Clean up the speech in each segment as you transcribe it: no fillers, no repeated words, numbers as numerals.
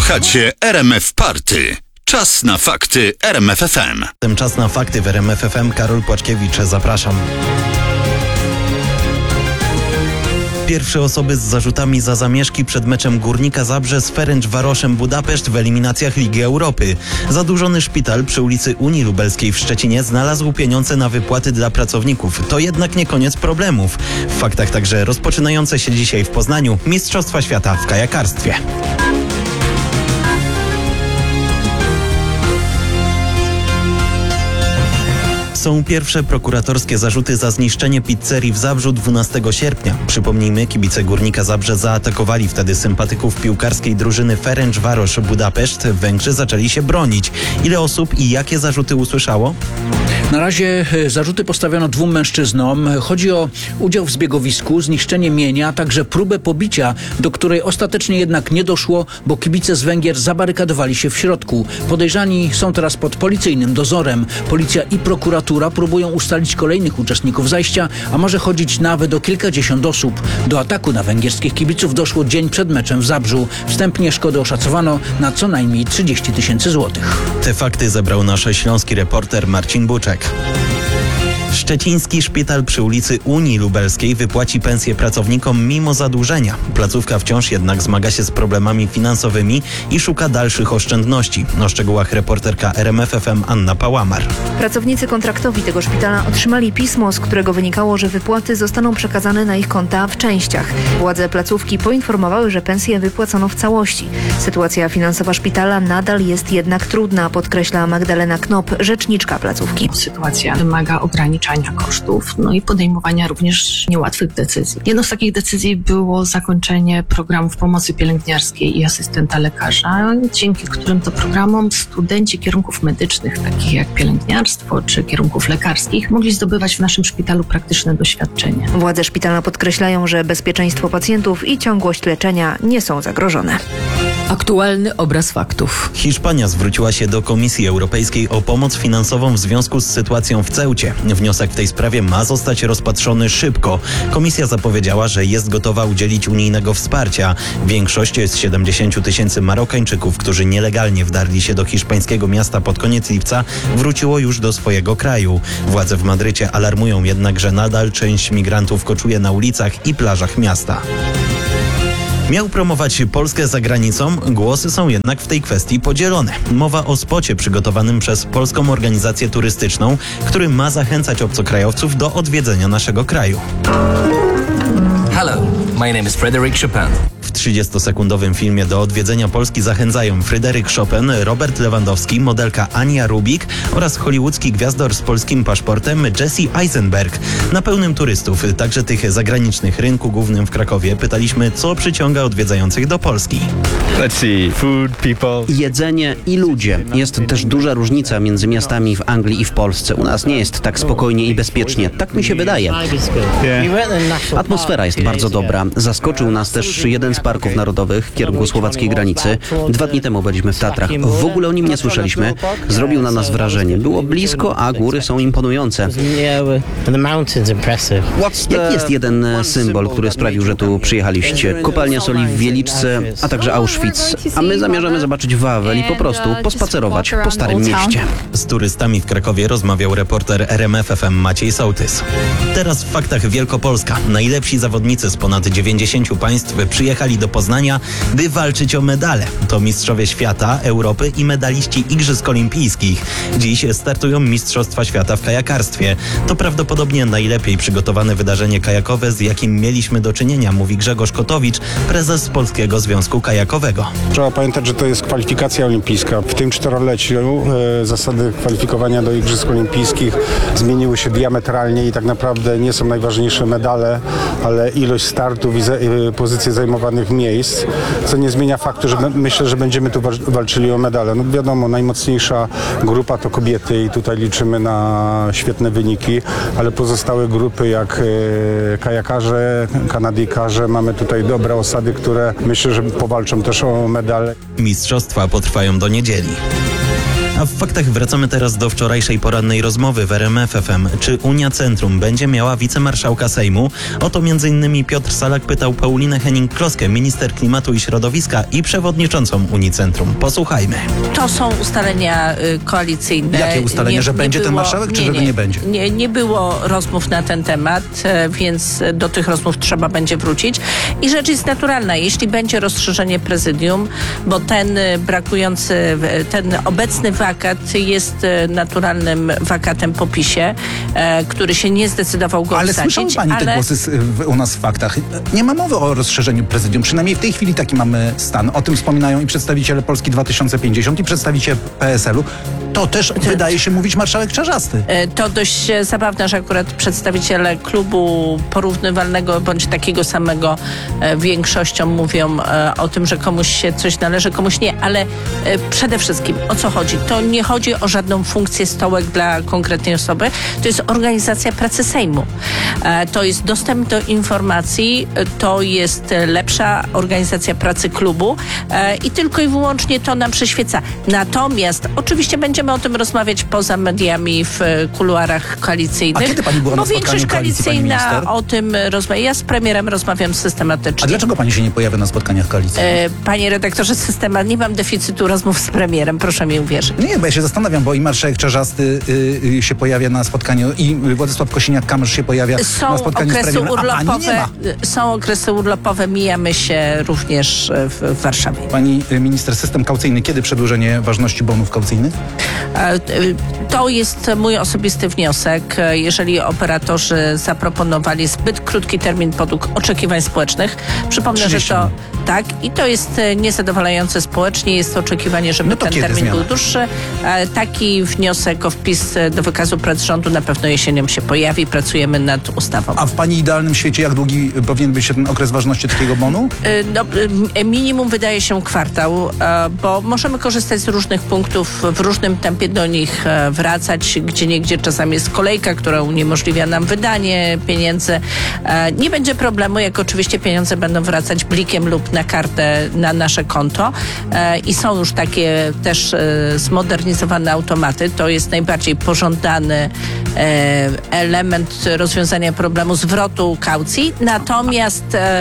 Słuchacie RMF Party. Czas na fakty RMF FM. Czas na fakty w RMF FM. Karol Płaczkiewicz, zapraszam. Pierwsze osoby z zarzutami za zamieszki przed meczem Górnika Zabrze z Ferencvaroszem Budapeszt w eliminacjach Ligi Europy. Zadłużony szpital przy ulicy Unii Lubelskiej w Szczecinie znalazł pieniądze na wypłaty dla pracowników. To jednak nie koniec problemów. W faktach także rozpoczynające się dzisiaj w Poznaniu Mistrzostwa Świata w kajakarstwie. Są pierwsze prokuratorskie zarzuty za zniszczenie pizzerii w Zabrzu 12 sierpnia. Przypomnijmy, kibice Górnika Zabrze zaatakowali wtedy sympatyków piłkarskiej drużyny Ferencvarosz Budapeszt. Węgrzy zaczęli się bronić. Ile osób i jakie zarzuty usłyszało? Na razie zarzuty postawiono 2 mężczyznom. Chodzi o udział w zbiegowisku, zniszczenie mienia, a także próbę pobicia, do której ostatecznie jednak nie doszło, bo kibice z Węgier zabarykadowali się w środku. Podejrzani są teraz pod policyjnym dozorem. Policja i prokuratura próbują ustalić kolejnych uczestników zajścia, a może chodzić nawet o kilkadziesiąt osób. Do ataku na węgierskich kibiców doszło dzień przed meczem w Zabrzu. Wstępnie szkody oszacowano na co najmniej 30 000 złotych. Te fakty zebrał nasz śląski reporter Marcin Buczek. Szczeciński szpital przy ulicy Unii Lubelskiej wypłaci pensję pracownikom mimo zadłużenia. Placówka wciąż jednak zmaga się z problemami finansowymi i szuka dalszych oszczędności. O szczegółach reporterka RMF FM Anna Pałamar. Pracownicy kontraktowi tego szpitala otrzymali pismo, z którego wynikało, że wypłaty zostaną przekazane na ich konta w częściach. Władze placówki poinformowały, że pensje wypłacono w całości. Sytuacja finansowa szpitala nadal jest jednak trudna, podkreśla Magdalena Knop, rzeczniczka placówki. Sytuacja wymaga ograniczania kosztów, i podejmowania również niełatwych decyzji. Jedną z takich decyzji było zakończenie programów pomocy pielęgniarskiej i asystenta lekarza, dzięki którym to programom studenci kierunków medycznych, takich jak pielęgniarstwo czy kierunków lekarskich, mogli zdobywać w naszym szpitalu praktyczne doświadczenie. Władze szpitala podkreślają, że bezpieczeństwo pacjentów i ciągłość leczenia nie są zagrożone. Aktualny obraz faktów. Hiszpania zwróciła się do Komisji Europejskiej o pomoc finansową w związku z sytuacją w Ceucie. Wniosek w tej sprawie ma zostać rozpatrzony szybko. Komisja zapowiedziała, że jest gotowa udzielić unijnego wsparcia. Większość z 70 000 Marokańczyków, którzy nielegalnie wdarli się do hiszpańskiego miasta pod koniec lipca, wróciło już do swojego kraju. Władze w Madrycie alarmują jednak, że nadal część migrantów koczuje na ulicach i plażach miasta. Miał promować Polskę za granicą, głosy są jednak w tej kwestii podzielone. Mowa o spocie przygotowanym przez Polską Organizację Turystyczną, który ma zachęcać obcokrajowców do odwiedzenia naszego kraju. Hello, my name is Frédéric Chopin. W 30-sekundowym filmie do odwiedzenia Polski zachęcają Fryderyk Chopin, Robert Lewandowski, modelka Ania Rubik oraz hollywoodzki gwiazdor z polskim paszportem Jesse Eisenberg. Na pełnym turystów, także tych zagranicznych, rynku głównym w Krakowie pytaliśmy, co przyciąga odwiedzających do Polski. Let's see, food, people. Jedzenie i ludzie. Jest też duża różnica między miastami w Anglii i w Polsce. U nas nie jest tak spokojnie i bezpiecznie. Tak mi się wydaje. Atmosfera jest bardzo dobra. Zaskoczył nas też jeden z parków narodowych w kierunku słowackiej granicy. 2 dni temu byliśmy w Tatrach. W ogóle o nim nie słyszeliśmy. Zrobił na nas wrażenie. Było blisko, a góry są imponujące. Jaki jest jeden symbol, który sprawił, że tu przyjechaliście? Kopalnia soli w Wieliczce, a także Auschwitz. A my zamierzamy zobaczyć Wawel i po prostu pospacerować po Starym Mieście. Z turystami w Krakowie rozmawiał reporter RMF FM Maciej Sołtys. Teraz w faktach Wielkopolska. Najlepsi zawodnicy z ponad 90 państw przyjechali do Poznania, by walczyć o medale. To mistrzowie świata, Europy i medaliści Igrzysk Olimpijskich. Dziś startują Mistrzostwa Świata w kajakarstwie. To prawdopodobnie najlepiej przygotowane wydarzenie kajakowe, z jakim mieliśmy do czynienia, mówi Grzegorz Kotowicz, prezes Polskiego Związku Kajakowego. Trzeba pamiętać, że to jest kwalifikacja olimpijska. W tym 4-leciu zasady kwalifikowania do Igrzysk Olimpijskich zmieniły się diametralnie i tak naprawdę nie są najważniejsze medale, ale ilość startów i pozycje zajmowanych miejsc, co nie zmienia faktu, że myślę, że będziemy tu walczyli o medale. Wiadomo, najmocniejsza grupa to kobiety i tutaj liczymy na świetne wyniki, ale pozostałe grupy jak kajakarze, kanadyjkarze, mamy tutaj dobre osady, które myślę, że powalczą też o medale. Mistrzostwa potrwają do niedzieli. A w faktach wracamy teraz do wczorajszej porannej rozmowy w RMF FM. Czy Unia Centrum będzie miała wicemarszałka Sejmu? O to m.in. Piotr Salak pytał Paulinę Hennig-Kloskę, minister klimatu i środowiska i przewodniczącą Unii Centrum. Posłuchajmy. To są ustalenia koalicyjne. Jakie ustalenia, że będzie ten marszałek, czy że go nie będzie? Nie było rozmów na ten temat, więc do tych rozmów trzeba będzie wrócić. I rzecz jest naturalna. Jeśli będzie rozszerzenie prezydium, bo ten obecny wakat jest naturalnym wakatem po PiS-ie, który się nie zdecydował go ale obsadzić. Ale słyszała pani te głosy u nas w faktach. Nie ma mowy o rozszerzeniu prezydium. Przynajmniej w tej chwili taki mamy stan. O tym wspominają i przedstawiciele Polski 2050 i przedstawiciele PSL-u. To też wydaje się mówić marszałek Czarzasty. To dość zabawne, że akurat przedstawiciele klubu porównywalnego bądź takiego samego większością mówią o tym, że komuś się coś należy, komuś nie, ale przede wszystkim o co chodzi? To nie chodzi o żadną funkcję stołek dla konkretnej osoby, to jest organizacja pracy Sejmu. To jest dostęp do informacji, to jest lepsza organizacja pracy klubu i tylko i wyłącznie to nam przyświeca. Natomiast oczywiście będziemy o tym rozmawiać poza mediami w kuluarach koalicyjnych. A kiedy pani była na spotkaniu większość koalicji, pani koalicyjna minister? o tym rozmawia. Ja z premierem rozmawiam systematycznie. A dlaczego pani się nie pojawia na spotkaniach koalicji? Panie redaktorze, nie mam deficytu rozmów z premierem, proszę mi uwierzyć. Nie, bo ja się zastanawiam, bo i marszałek Czarzasty się pojawia na spotkaniu i Władysław Kosiniak-Kamysz się pojawia na spotkaniu z premierem, a pani nie ma. Są okresy urlopowe, mijamy się również w Warszawie. Pani minister, system kaucyjny, kiedy przedłużenie ważności bonów kaucyjnych? To jest mój osobisty wniosek. Jeżeli operatorzy zaproponowali zbyt krótki termin podług oczekiwań społecznych, przypomnę, że to tak i to jest niezadowalające społecznie, jest oczekiwanie, żeby ten termin był dłuższy. Taki wniosek o wpis do wykazu prac rządu na pewno jesienią się pojawi. Pracujemy nad ustawą. A w pani idealnym świecie jak długi powinien być ten okres ważności takiego bonu? Minimum wydaje się kwartał, bo możemy korzystać z różnych punktów, w różnym tempie do nich wracać, gdzieniegdzie czasami jest kolejka, która uniemożliwia nam wydanie pieniędzy. Nie będzie problemu, jak oczywiście pieniądze będą wracać blikiem lub na kartę, na nasze konto i są już takie też zmodernizowane automaty. To jest najbardziej pożądany element rozwiązania problemu zwrotu kaucji. Natomiast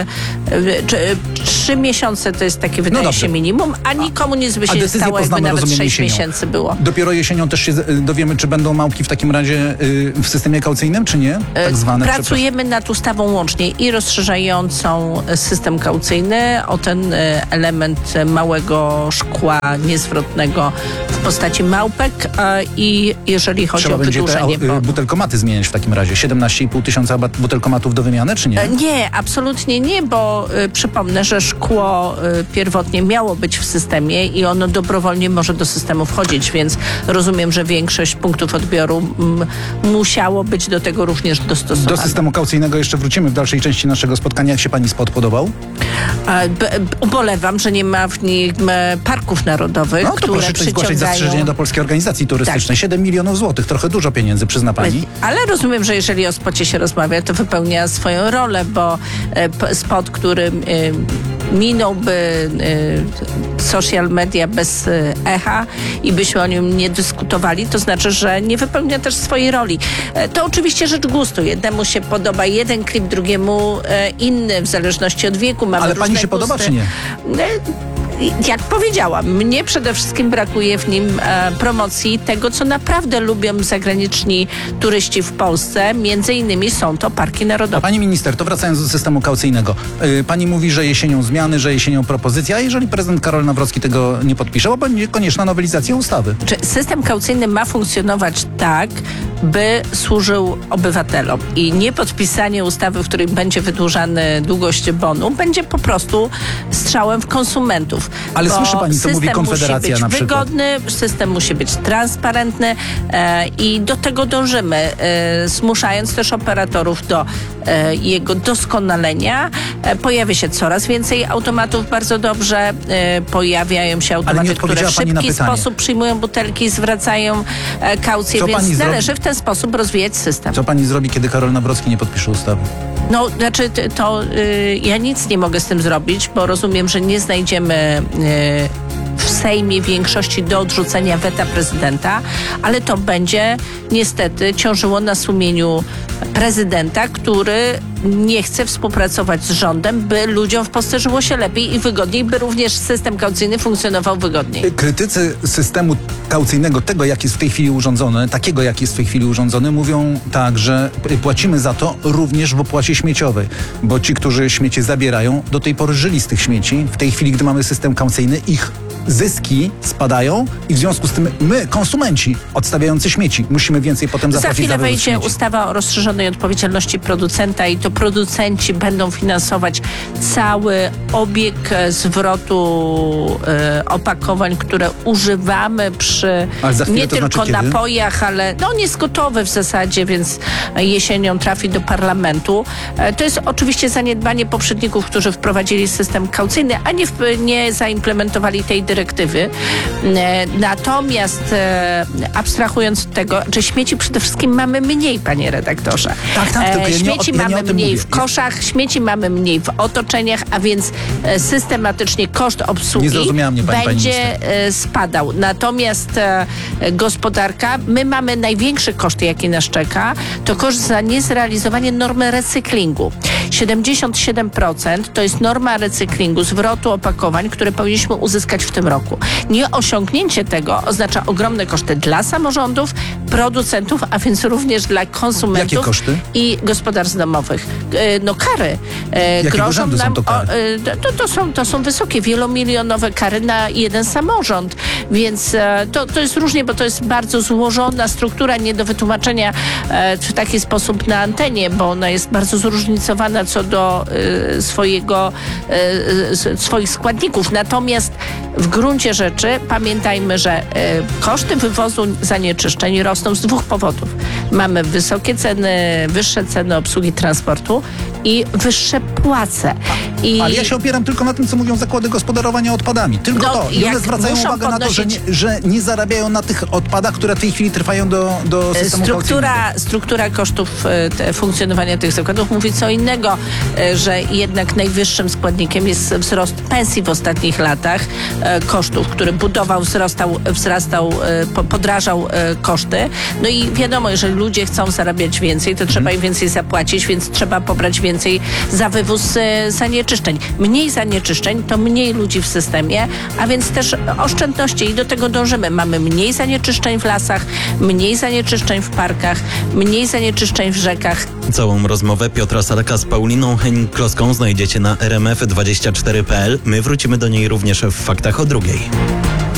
3 miesiące to jest takie, wydaje się, minimum, a nikomu nic by się nie stało, jakby nawet 6 miesięcy było. Dopiero jesienią też się dowiemy, czy będą małpki w takim razie w systemie kaucyjnym, czy nie? Tak zwane. Pracujemy nad ustawą łącznie i rozszerzającą system kaucyjny o ten element małego szkła niezwrotnego w postaci małpek i jeżeli chodzi o wydłużenie Trzeba będzie butelkomaty zmieniać w takim razie. 17,5 tysiąca butelkomatów do wymiany, czy nie? Nie, absolutnie nie, bo przypomnę, że szkło pierwotnie miało być w systemie i ono dobrowolnie może do systemu wchodzić, więc rozumiem, że większość punktów odbioru musiało być do tego również dostosowane. Do systemu kaucyjnego jeszcze wrócimy w dalszej części naszego spotkania. Jak się pani spot podobał? Ubolewam, że nie ma w nim parków narodowych, które proszę zgłaszać zastrzeżenie do Polskiej Organizacji Turystycznej. Tak. 7 milionów złotych, trochę dużo pieniędzy, przyzna pani. Ale rozumiem, że jeżeli o spocie się rozmawia, to wypełnia swoją rolę, bo spot, który minąłby social media bez echa i byśmy o nim nie dyskutowali, to znaczy, że nie wypełnia też swojej roli. To oczywiście rzecz gustu. Jednemu się podoba jeden klip, drugiemu inny, w zależności od wieku. Mamy ale pani się podoba, czy nie? Jak powiedziałam, mnie przede wszystkim brakuje w nim promocji tego, co naprawdę lubią zagraniczni turyści w Polsce. Między innymi są to parki narodowe. Pani minister, to wracając do systemu kaucyjnego. Pani mówi, że jesienią zmiany, że jesienią propozycja, a jeżeli prezydent Karol Nawrocki tego nie podpisze, bo będzie konieczna nowelizacja ustawy. System kaucyjny ma funkcjonować tak, by służył obywatelom i nie podpisanie ustawy, w której będzie wydłużany długość bonu, będzie po prostu strzałem w konsumentów. Ale słyszy pani, co mówi Konfederacja na przykład? Wygodny, system musi być transparentny i do tego dążymy, zmuszając też operatorów do jego doskonalenia. Pojawia się coraz więcej automatów, bardzo dobrze. Pojawiają się automaty, które w szybki sposób przyjmują butelki, zwracają kaucję, więc należy w ten sposób rozwijać system. Co pani zrobi, kiedy Karol Nawrocki nie podpisze ustawy? No, znaczy ja nic nie mogę z tym zrobić, bo rozumiem, że nie znajdziemy w Sejmie większości do odrzucenia weta prezydenta, ale to będzie niestety ciążyło na sumieniu prezydenta, który nie chce współpracować z rządem, by ludziom w Polsce żyło się lepiej i wygodniej, by również system kaucyjny funkcjonował wygodniej. Krytycy systemu kaucyjnego, tego jak jest w tej chwili urządzony, takiego jak jest w tej chwili urządzony, mówią tak, że płacimy za to również w opłacie śmieciowej, bo ci, którzy śmiecie zabierają, do tej pory żyli z tych śmieci. W tej chwili, gdy mamy system kaucyjny, ich zyski spadają i w związku z tym my, konsumenci odstawiający śmieci, musimy więcej potem zapłacić za chwilę wywóz wejdzie śmieci. ustawa o rozszerzonej odpowiedzialności producenta i to producenci będą finansować cały obieg zwrotu opakowań, które używamy przy nie to tylko znaczy kiedy? napojach, ale on jest gotowy w zasadzie, więc jesienią trafi do parlamentu. To jest oczywiście zaniedbanie poprzedników, którzy wprowadzili system kaucyjny, a nie zaimplementowali tej dyrektywy. Natomiast abstrahując od tego, że śmieci przede wszystkim mamy mniej, panie redaktorze. Tak, tylko śmieci ja nie mamy o tym mniej mówię. w koszach, śmieci mamy mniej w otoczeniach, a więc systematycznie koszt obsługi Nie zrozumiała mnie pani będzie spadał. Natomiast gospodarka, my mamy największy koszt, jaki nas czeka, to koszt za niezrealizowanie normy recyklingu. 77% to jest norma recyklingu, zwrotu opakowań, które powinniśmy uzyskać w tym roku. Nieosiągnięcie tego oznacza ogromne koszty dla samorządów, producentów, a więc również dla konsumentów. Jakie koszty? I gospodarstw domowych. Kary. Jakiego rzędu są to kary? To są wysokie, wielomilionowe kary na jeden samorząd. Więc to jest różnie, bo to jest bardzo złożona struktura, nie do wytłumaczenia w taki sposób na antenie, bo ona jest bardzo zróżnicowana co do swoich składników. Natomiast w gruncie rzeczy pamiętajmy, że koszty wywozu zanieczyszczeń rosną z dwóch powodów. Mamy wysokie ceny, wyższe ceny obsługi transportu i wyższe płace. Ale ja się opieram tylko na tym, co mówią zakłady gospodarowania odpadami. Tylko to. I one zwracają uwagę na to, że nie zarabiają na tych odpadach, które w tej chwili trwają do systemu kaucyjnego. Struktura kosztów funkcjonowania tych zakładów mówi co innego, że jednak najwyższym składnikiem jest wzrost pensji w ostatnich latach, kosztów, który wzrastał, podrażał koszty. No i wiadomo, jeżeli ludzie chcą zarabiać więcej, to trzeba im więcej zapłacić, więc trzeba pobrać więcej za wywóz zanieczyszczeń. Mniej zanieczyszczeń to mniej ludzi w systemie, a więc też oszczędności i do tego dążymy. Mamy mniej zanieczyszczeń w lasach, mniej zanieczyszczeń w parkach, mniej zanieczyszczeń w rzekach. Całą rozmowę Piotra Salaka z Pauliną Henning-Kloską znajdziecie na rmf24.pl. My wrócimy do niej również w Faktach o 2:00.